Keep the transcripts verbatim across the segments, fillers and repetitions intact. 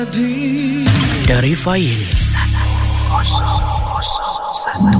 Dari fail kosong kosong satu.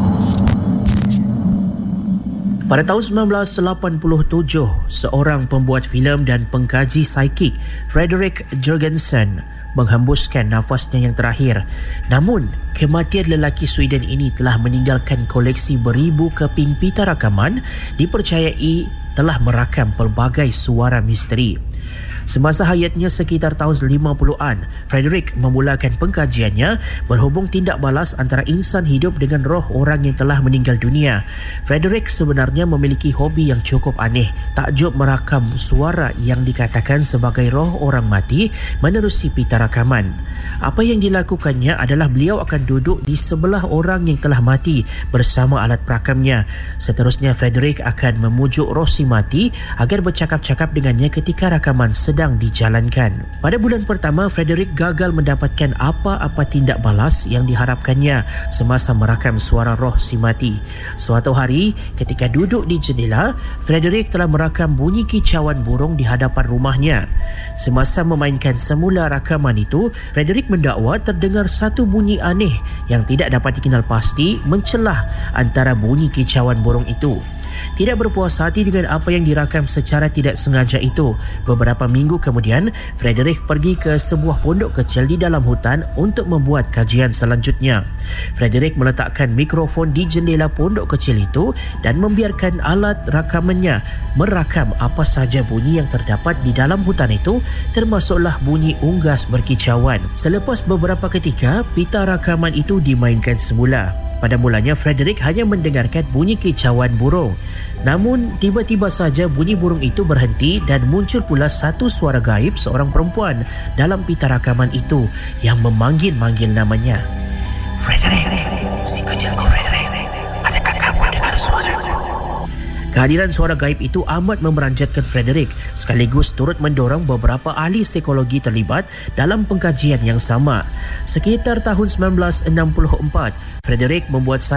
Pada tahun sembilan belas lapan puluh tujuh, seorang pembuat filem dan pengkaji psikik, Frederick Jurgensen, menghembuskan nafasnya yang terakhir. Namun, kematian lelaki Sweden ini telah meninggalkan koleksi beribu keping pita rakaman dipercayai telah merakam pelbagai suara misteri. Semasa hayatnya sekitar tahun lima puluhan, Frederick memulakan pengkajiannya berhubung tindak balas antara insan hidup dengan roh orang yang telah meninggal dunia. Frederick sebenarnya memiliki hobi yang cukup aneh, takjub merakam suara yang dikatakan sebagai roh orang mati menerusi pita rakaman. Apa yang dilakukannya adalah beliau akan duduk di sebelah orang yang telah mati bersama alat perakamnya. Seterusnya, Frederick akan memujuk roh si mati agar bercakap-cakap dengannya ketika rakaman sedang dijalankan. Pada bulan pertama, Frederick gagal mendapatkan apa-apa tindak balas yang diharapkannya semasa merakam suara roh si mati. Suatu hari, ketika duduk di jendela, Frederick telah merakam bunyi kicauan burung di hadapan rumahnya. Semasa memainkan semula rakaman itu, Frederick mendakwa terdengar satu bunyi aneh yang tidak dapat dikenal pasti mencelah antara bunyi kicauan burung itu. Tidak berpuas hati dengan apa yang dirakam secara tidak sengaja itu, beberapa minggu kemudian, Frederick pergi ke sebuah pondok kecil di dalam hutan untuk membuat kajian selanjutnya. Frederick meletakkan mikrofon di jendela pondok kecil itu dan membiarkan alat rakamannya merakam apa saja bunyi yang terdapat di dalam hutan itu, termasuklah bunyi unggas berkicauan. Selepas beberapa ketika, pita rakaman itu dimainkan semula. Pada mulanya, Frederick hanya mendengarkan bunyi kicauan burung. Namun, tiba-tiba saja bunyi burung itu berhenti dan muncul pula satu suara gaib seorang perempuan dalam pita rakaman itu yang memanggil-manggil namanya. Frederick, si kecilku Frederick, adakah kamu dengar suaraku? Kehadiran suara gaib itu amat memeranjatkan Frederick, sekaligus turut mendorong beberapa ahli psikologi terlibat dalam pengkajian yang sama. Sekitar tahun sembilan belas enam puluh empat, Frederick membuat